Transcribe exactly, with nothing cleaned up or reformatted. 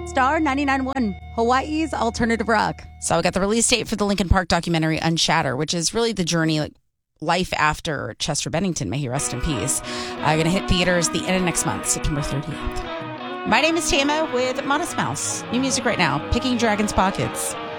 Star ninety-nine point one, Hawaii's alternative rock. So we got the release date for the Linkin Park documentary Unshatter, which is really the journey, like life after Chester Bennington, may he rest in peace. Uh, going to hit theaters the end of next month, September thirtieth. My name is Tama with Modest Mouse. New music right now, Picking Dragon's Pockets.